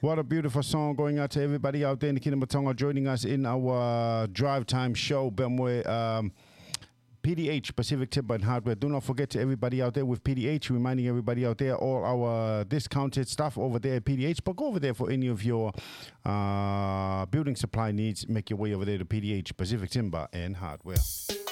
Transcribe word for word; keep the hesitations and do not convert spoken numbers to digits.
What a beautiful song going out to everybody out there in the Kingdom of Tonga joining us in our Drive Time show. Bemwe, um, P D H, Pacific Timber and Hardware. Do not forget to everybody out there with P D H, reminding everybody out there all our discounted stuff over there at P D H. But go over there for any of your uh, building supply needs. Make your way over there to P D H, Pacific Timber and Hardware.